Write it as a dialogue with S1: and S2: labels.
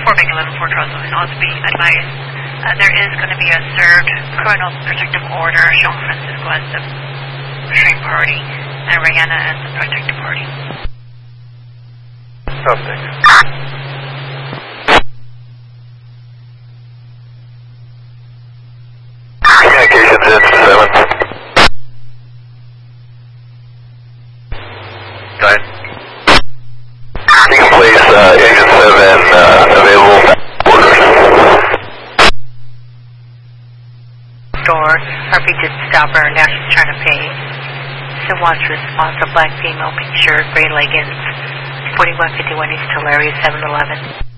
S1: 4 Big 11 Fort Russell, and also be advised there is going to be a served criminal protective order showing Francisco as the restrained party and Rihanna as the protected party.
S2: Something. Communications in 7. Right. Taking place, Agent 7, available orders.
S1: Door, RP did stop her, now she's trying to pay. Still wants response, a black female, pink shirt, gray leggings, 4151 East Hilaria, 711.